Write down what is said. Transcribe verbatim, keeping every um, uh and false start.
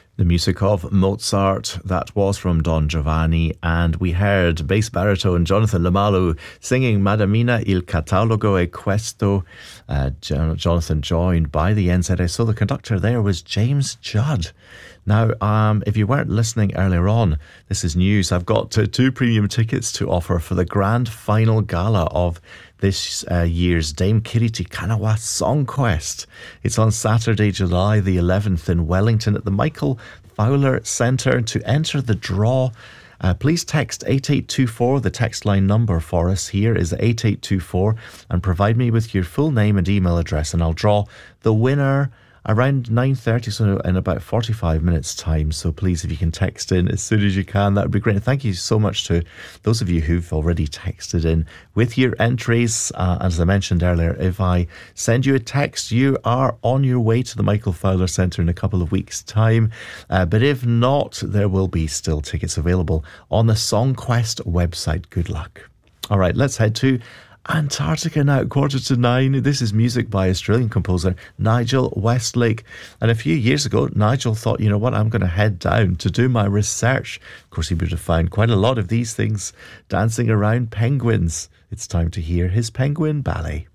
The music of Mozart, that was from Don Giovanni, and we heard bass baritone Jonathan Lamalu singing Madamina il catalogo è questo. Uh, Jonathan joined by the N Z S. So the conductor there was James Judd. Now, um, if you weren't listening earlier on, this is news. I've got uh, two premium tickets to offer for the grand final gala of this uh, year's Dame Kiriti Kanawa Song Quest. It's on Saturday, July the eleventh in Wellington at the Michael Fowler Centre. To enter the draw, uh, please text eight eight two four. The text line number for us here is eight eight two four, and provide me with your full name and email address, and I'll draw the winner around nine thirty, so in about forty-five minutes time. So please, if you can text in as soon as you can, that would be great. And thank you so much to those of you who've already texted in with your entries. Uh, as I mentioned earlier, if I send you a text, you are on your way to the Michael Fowler Centre in a couple of weeks' time. Uh, but if not, there will be still tickets available on the SongQuest website. Good luck. All right, let's head to Antarctica now, quarter to nine. This is music by Australian composer Nigel Westlake. And a few years ago, Nigel thought, you know what, I'm going to head down to do my research. Of course, he would have found quite a lot of these things dancing around penguins. It's time to hear his penguin ballet.